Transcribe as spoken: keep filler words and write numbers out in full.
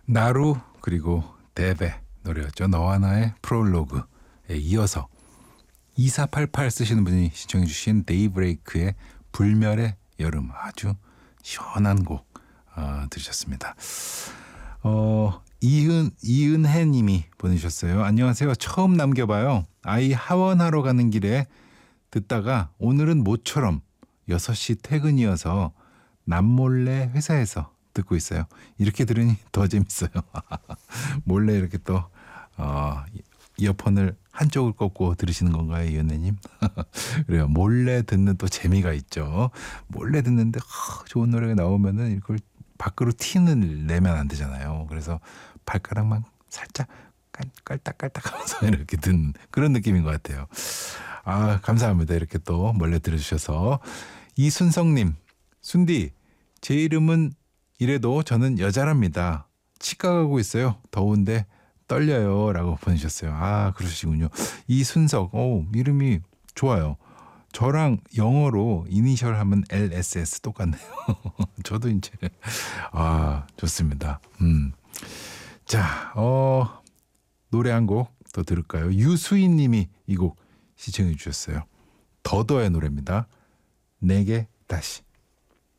나루 그리고 데베 노래였죠. 너와 나의 프롤로그에 이어서 이사팔팔 쓰시는 분이 신청해 주신 데이브레이크의 불멸의 여름, 아주 시원한 곡 어, 들으셨습니다. 어, 이은, 이은혜 님이 보내주셨어요. 안녕하세요. 처음 남겨봐요. 아이 하원하러 가는 길에 듣다가 오늘은 모처럼 여섯 시 퇴근이어서 남몰래 회사에서 듣고 있어요. 이렇게 들으니 더 재밌어요. 몰래 이렇게 또 어, 이어폰을 한쪽을 꽂고 들으시는 건가요, 이은혜님? 그래요. 몰래 듣는 또 재미가 있죠. 몰래 듣는데 허, 좋은 노래가 나오면은 이걸 밖으로 티는 내면 안 되잖아요. 그래서 발가락만 살짝 깔딱깔딱 하면서 이렇게 듣는 그런 느낌인 것 같아요. 아, 감사합니다. 이렇게 또 몰래 들어주셔서. 이순성님, 순디, 제 이름은 이래도 저는 여자랍니다. 치과 가고 있어요. 더운데 떨려요. 라고 보내주셨어요. 아, 그러시군요. 이순석, 오, 이름이 좋아요. 저랑 영어로 이니셜 하면 엘에스에스 똑같네요. 저도 이제, 아, 좋습니다. 음. 자, 어, 노래 한 곡 더 들을까요? 유수인 님이 이 곡 시청해 주셨어요. 더더의 노래입니다. 내게 다시.